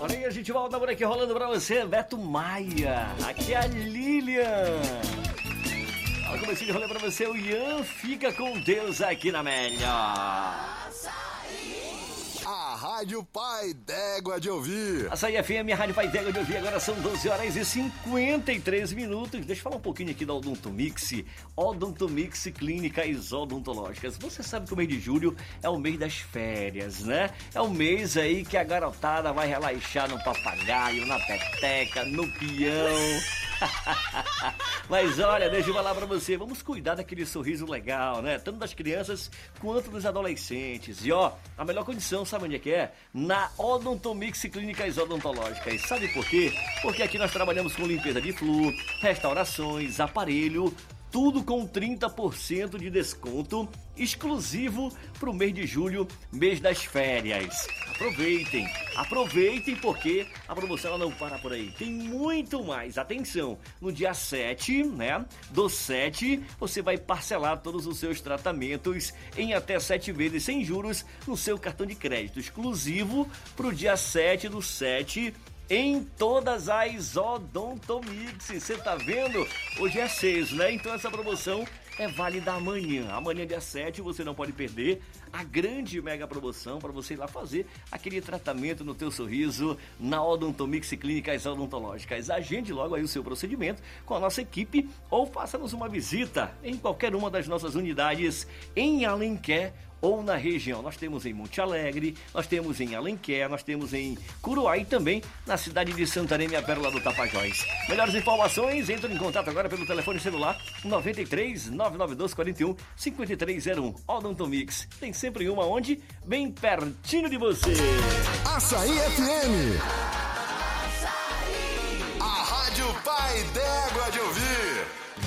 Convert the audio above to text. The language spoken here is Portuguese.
Olha aí, a gente volta por aqui rolando pra você, Beto Maia. Aqui é a Lilian. Olha como esse rolê pra você, o Ian Fica com Deus aqui na Melhor. A Rádio Pai d'Égua de Ouvir. Açaí FM, a Rádio Pai d'Égua de Ouvir. Agora são 12 horas e 53 minutos. Deixa eu falar um pouquinho aqui da Odontomix. Odontomix Clínicas Odontológicas. Você sabe que o mês de julho é o mês das férias, né? É o mês aí que a garotada vai relaxar no papagaio, na peteca, no peão. Mas olha, deixa eu falar pra você, vamos cuidar daquele sorriso legal, né? Tanto das crianças quanto dos adolescentes. E ó, a melhor condição, sabe onde é que é? Na Odontomix Clínicas Odontológicas. Sabe por quê? Porque aqui nós trabalhamos com limpeza de flúor, restaurações, aparelho, tudo com 30% de desconto exclusivo para o mês de julho, mês das férias. Aproveitem porque a promoção ela não para por aí. Tem muito mais. Atenção, no dia 7, né? Do 7, você vai parcelar todos os seus tratamentos em até 7 vezes sem juros no seu cartão de crédito. Exclusivo para o dia 7 do 7. Em todas as Odontomix, você tá vendo? Hoje é 6, né? Então essa promoção é válida amanhã. Amanhã, dia 7, você não pode perder a grande mega promoção para você ir lá fazer aquele tratamento no teu sorriso na Odontomix Clínicas Odontológicas. Agende logo aí o seu procedimento com a nossa equipe ou faça-nos uma visita em qualquer uma das nossas unidades em Alenquer ou na região. Nós temos em Monte Alegre, nós temos em Alenquer, nós temos em Curuá e também na cidade de Santarém, a Pérola do Tapajós. Melhores informações, entre em contato agora pelo telefone celular 93 992 41 5301. Odontomix, tem sempre uma onde? Bem pertinho de você. Açaí FM. A Rádio Pai d'Égua de Ouvir.